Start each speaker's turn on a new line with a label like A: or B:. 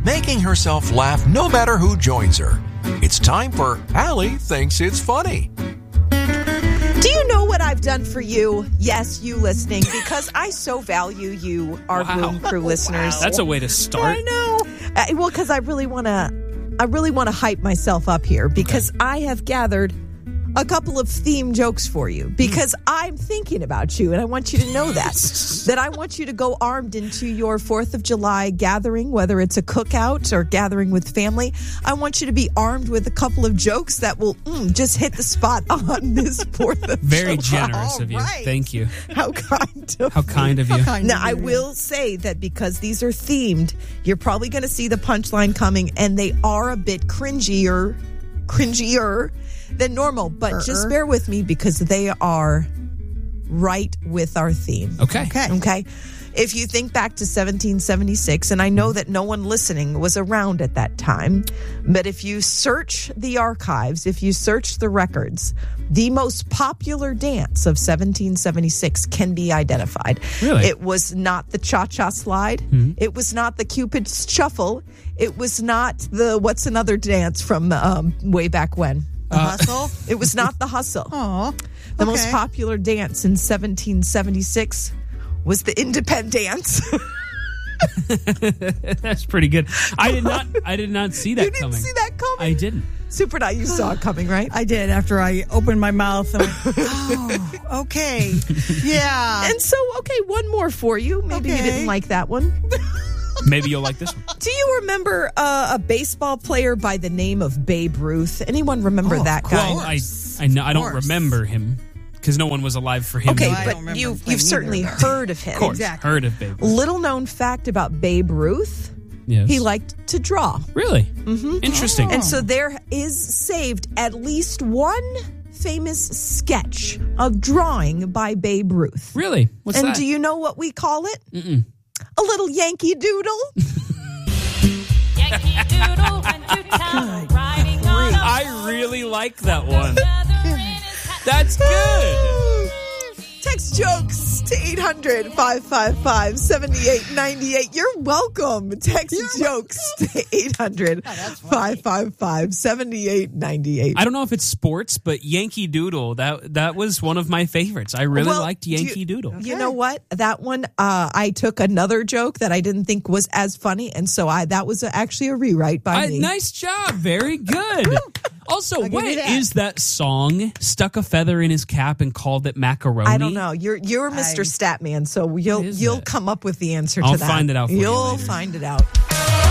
A: making herself laugh no matter who joins her. It's time for Allie Thinks It's Funny.
B: Do you know what I've done for you? Yes, you listening, because I so value you, our Boom Crew listeners.
C: Wow. That's a way to start.
B: I know. Well, because I really want to hype myself up here, because I have gathered a couple of theme jokes for you, because I'm thinking about you, and I want you to know that I want you to go armed into your 4th of July gathering, whether it's a cookout or gathering with family. I want you to be armed with a couple of jokes that will just hit the spot on this 4th of
C: Very
B: July.
C: generous of you.
B: Right.
C: Thank you.
B: How kind of
C: How kind of you.
B: Now, I will say that because these are themed, you're probably going to see the punchline coming, and they are a bit cringier than normal, but just bear with me because they are right with our theme.
C: Okay.
B: If you think back to 1776, and I know that no one listening was around at that time, but if you search the archives, if you search the records, the most popular dance of 1776 can be identified.
C: Really?
B: It was not the cha-cha slide. Mm-hmm. It was not the Cupid's shuffle. It was not the, what's another dance from way back when?
D: The hustle?
B: It was not the hustle.
D: Oh,
B: The most popular dance in 1776 was the independent dance.
C: That's pretty good. I did not see that coming.
B: You didn't see that coming?
C: I didn't.
B: Super Night, you saw it coming, right?
D: I did after I opened my mouth. And went, oh, okay. Yeah.
B: And so, one more for you. Maybe you didn't like that one.
C: Maybe you'll like this one.
B: Do you remember a baseball player by the name of Babe Ruth? Anyone remember that guy?
C: Well, I know. I don't remember him because no one was alive for him.
B: Okay,
D: I don't
B: but
D: remember
B: you've
D: playing
B: certainly
D: either.
B: heard of him.
C: Of course,
D: Exactly.
C: heard of Babe Ruth.
B: Little known fact about Babe Ruth,
C: Yes.
B: he liked to draw.
C: Really? Mm-hmm. Interesting.
B: And so there is saved at least one famous sketch of drawing by Babe Ruth.
C: Really? What's
B: And
C: that?
B: do you know what we call it? Mm-mm. A little Yankee Doodle.
E: Yankee Doodle went to town riding on a
C: I really like that one. That's good.
B: Text jokes to 800-555-7898. You're welcome. Text jokes to 800-555-7898.
C: I don't know if it's sports, but Yankee Doodle, that was one of my favorites. I really liked Yankee Doodle.
B: You know what? That one, I took another joke that I didn't think was as funny, and so that was actually a rewrite by me.
C: Nice job. Very good. Also, what
D: you that.
C: is that song? Stuck a feather in his cap and called it macaroni?
B: I don't know. You're Mr. Statman, so you'll come up with the answer to
C: I'll
B: that.
C: find it out for you
B: You'll
C: later.
B: find it out.